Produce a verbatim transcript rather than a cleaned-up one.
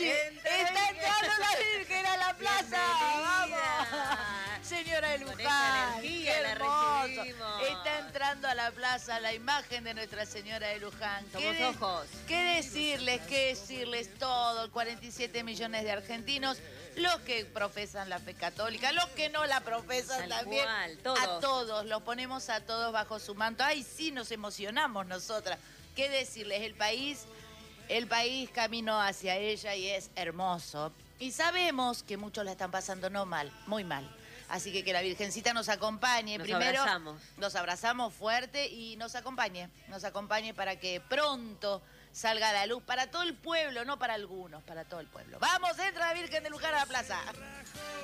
Luchi. Está entrando la Virgen a la plaza. Vamos. Señora de Luján, qué hermoso. Está entrando a la plaza la imagen de Nuestra Señora de Luján. Somos ¿Qué ojos. ¿Qué decirles? ¿Qué decirles todo? cuarenta y siete millones de argentinos, los que profesan la fe católica, los que no la profesan Tal también. cual, todos. A todos, los ponemos a todos bajo su manto. Ay, sí, nos emocionamos nosotras. ¿Qué decirles? El país, el país caminó hacia ella y es hermoso. Y sabemos que muchos la están pasando no mal, muy mal. Así que que la Virgencita nos acompañe. Nos Primero, abrazamos. Nos abrazamos fuerte y nos acompañe. Nos acompañe para que pronto salga a la luz para todo el pueblo, no para algunos, para todo el pueblo. Vamos, entra la Virgen de Luján a la plaza.